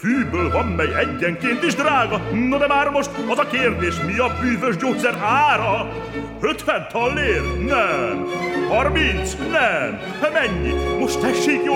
Fűből van, mely egyenként is drága. No de már most az a kérdés, mi a bűvös gyógyszer ára? 50 tallér? Nem. 30? Nem. Mennyi? Most tessék